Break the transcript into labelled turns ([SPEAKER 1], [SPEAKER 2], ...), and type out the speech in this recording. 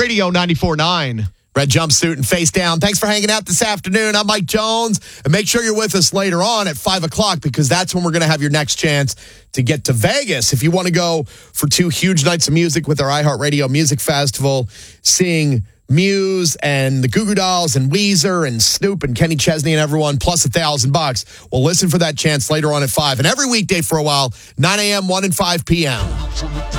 [SPEAKER 1] Radio 94.9.
[SPEAKER 2] Red jumpsuit and face down. Thanks for hanging out this afternoon. I'm Mike Jones. And make sure you're with us later on at 5 o'clock because that's when we're going to have your next chance to get to Vegas. If you want to go for 2 huge nights of music with our iHeartRadio Music Festival, seeing Muse and the Goo Goo Dolls and Weezer and Snoop and Kenny Chesney and everyone, plus $1,000. Well, listen for that chance later on at 5. And every weekday for a while, 9 a.m., 1 and 5 p.m.